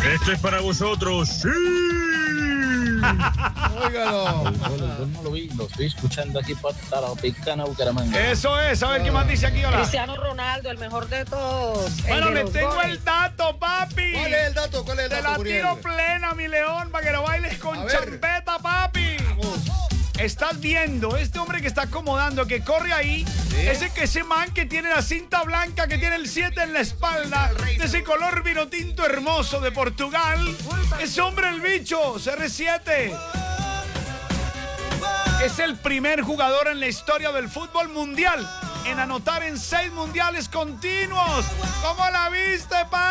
Esto es para vosotros. ¡Sí! Óigalo. Yo no lo vi, lo estoy escuchando aquí por Taropicana, Bucaramanga. Eso es, a ver qué más dice aquí, hola. Cristiano Ronaldo, el mejor de todos. Bueno, le tengo el dato, papi. ¿Cuál es el dato? ¿Cuál es el Te dato, la Muriel? tiro plena, mi león, para que lo bailes con A ver. champeta, papi. Vamos. Estás viendo, este hombre que está acomodando, que corre ahí, ese man que tiene la cinta blanca, que tiene el 7 en la espalda, de ese color vino tinto hermoso de Portugal. Ese hombre, el bicho, CR7. Es el primer jugador en la historia del fútbol mundial en anotar en 6 mundiales continuos. ¿Cómo la viste, pa?